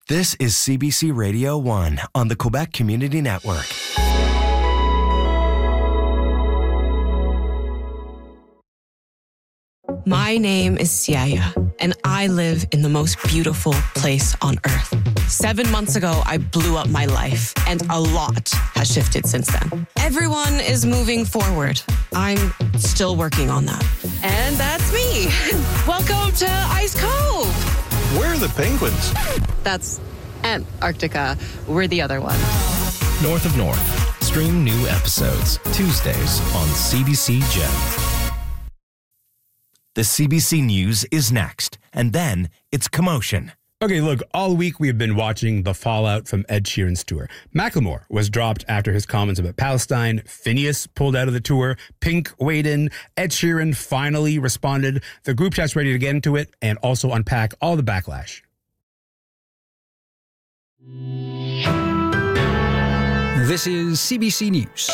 This is CBC Radio 1 on the Quebec Community Network. My name is Siaya, and I live in the most beautiful place on earth. 7 months ago, I blew up my life, and a lot has shifted since then. Everyone is moving forward. I'm still working on that. And that's me. Welcome to Ice Cove. Where are the penguins? That's Antarctica. We're the other one. North of North. Stream new episodes Tuesdays on CBC Gem. The CBC News is next, and then it's Commotion. Okay, look, all week we have been watching the fallout from Ed Sheeran's tour. Macklemore was dropped after his comments about Palestine. Phineas pulled out of the tour. Pink weighed in. Ed Sheeran finally responded. The group chat's ready to get into it and also unpack all the backlash. This is CBC News.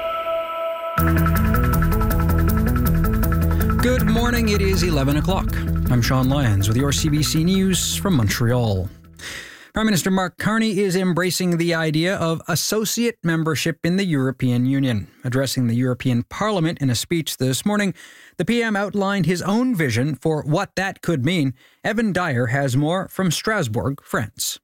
Good morning, it is 11 o'clock. I'm Sean Lyons with your CBC News from Montreal. Prime Minister Mark Carney is embracing the idea of associate membership in the European Union. Addressing the European Parliament in a speech this morning, the PM outlined his own vision for what that could mean. Evan Dyer has more from Strasbourg, France.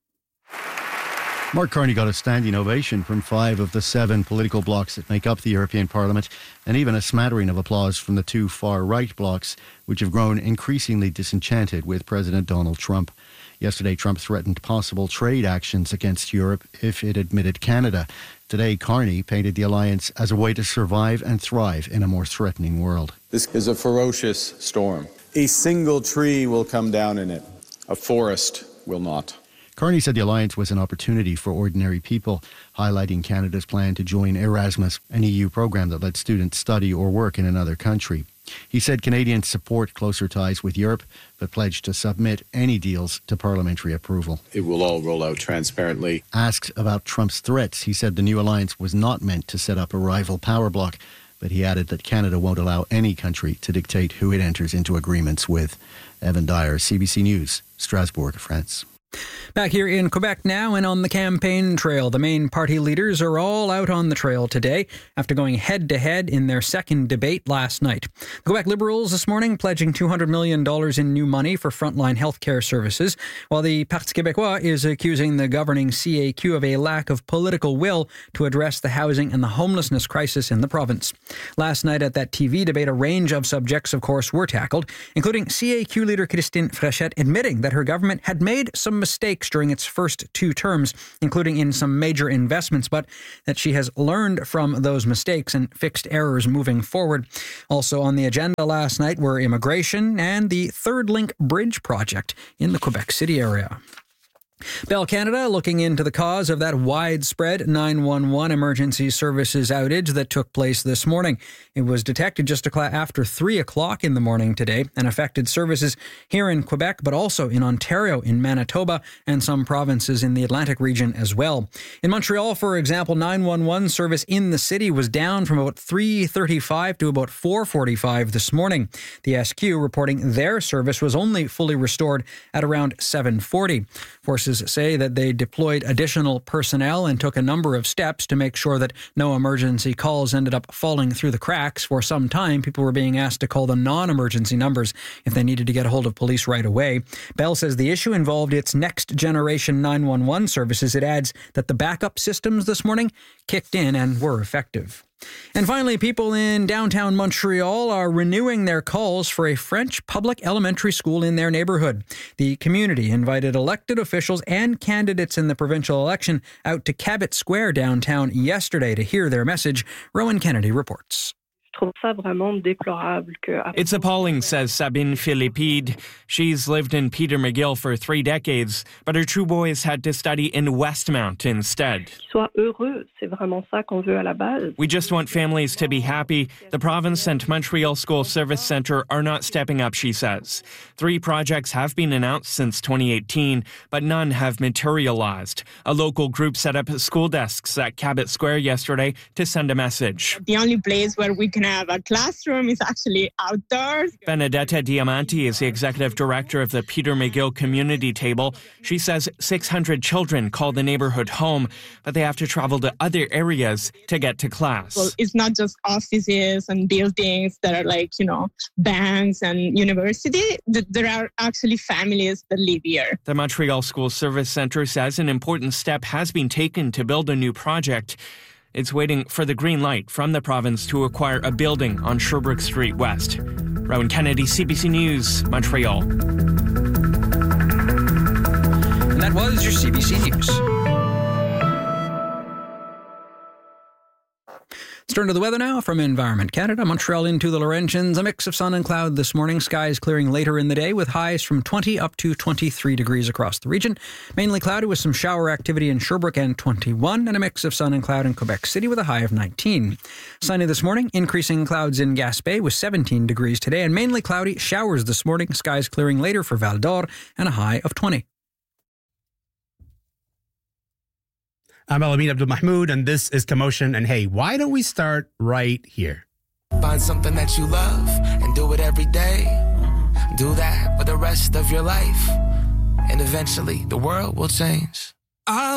Mark Carney got a standing ovation from 5 of the 7 political blocs that make up the European Parliament, and even a smattering of applause from the 2 far-right blocs, which have grown increasingly disenchanted with President Donald Trump. Yesterday, Trump threatened possible trade actions against Europe if it admitted Canada. Today, Carney painted the alliance as a way to survive and thrive in a more threatening world. This is a ferocious storm. A single tree will come down in it. A forest will not. Carney said the alliance was an opportunity for ordinary people, highlighting Canada's plan to join Erasmus, an EU program that lets students study or work in another country. He said Canadians support closer ties with Europe, but pledged to submit any deals to parliamentary approval. It will all roll out transparently. Asked about Trump's threats, he said the new alliance was not meant to set up a rival power bloc, but he added that Canada won't allow any country to dictate who it enters into agreements with. Evan Dyer, CBC News, Strasbourg, France. Back here in Quebec now and on the campaign trail. The main party leaders are all out on the trail today after going head-to-head in their second debate last night. The Quebec Liberals this morning pledging $200 million in new money for frontline healthcare services, while the Parti Québécois is accusing the governing CAQ of a lack of political will to address the housing and the homelessness crisis in the province. Last night at that TV debate, a range of subjects, of course, were tackled, including CAQ leader Christine Fréchette admitting that her government had made some mistakes during its first 2 terms, including in some major investments, but that she has learned from those mistakes and fixed errors moving forward. Also on the agenda last night were immigration and the Third Link Bridge project in the Quebec City area. Bell Canada looking into the cause of that widespread 911 emergency services outage that took place this morning. It was detected just after 3 o'clock in the morning today and affected services here in Quebec, but also in Ontario, in Manitoba, and some provinces in the Atlantic region as well. In Montreal, for example, 911 service in the city was down from about 3:35 to about 4:45 this morning. The SQ reporting their service was only fully restored at around 7:40. Forces say that they deployed additional personnel and took a number of steps to make sure that no emergency calls ended up falling through the cracks. For some time, people were being asked to call the non-emergency numbers if they needed to get a hold of police right away. Bell says the issue involved its next generation 911 services. It adds that the backup systems this morning kicked in and were effective. And finally, people in downtown Montreal are renewing their calls for a French public elementary school in their neighborhood. The community invited elected officials and candidates in the provincial election out to Cabot Square downtown yesterday to hear their message. Rowan Kennedy reports. It's appalling, says Sabine Philippide. She's lived in Peter McGill for 3 decades, but her 2 boys had to study in Westmount instead. We just want families to be happy. The province and Montreal School Service Centre are not stepping up, she says. 3 projects have been announced since 2018, but none have materialized. A local group set up school desks at Cabot Square yesterday to send a message. The only place where we can have a classroom. It's actually outdoors. Benedetta Diamanti is the executive director of the Peter McGill Community Table. She says 600 children call the neighborhood home, but they have to travel to other areas to get to class. Well, it's not just offices and buildings that are like, banks and university. There are actually families that live here. The Montreal School Service Centre says an important step has been taken to build a new project. It's waiting for the green light from the province to acquire a building on Sherbrooke Street West. Rowan Kennedy, CBC News, Montreal. And that was your CBC News. Let's turn to the weather now from Environment Canada. Montreal into the Laurentians. A mix of sun and cloud this morning. Skies clearing later in the day with highs from 20 up to 23 degrees across the region. Mainly cloudy with some shower activity in Sherbrooke and 21, and a mix of sun and cloud in Quebec City with a high of 19. Sunny this morning. Increasing clouds in Gaspé with 17 degrees today, and mainly cloudy. Showers this morning. Skies clearing later for Val d'Or and a high of 20. I'm Alamin Abdul Mahmoud, and this is Commotion. And hey, why don't we start right here? Find something that you love and do it every day. Do that for the rest of your life. And eventually, the world will change.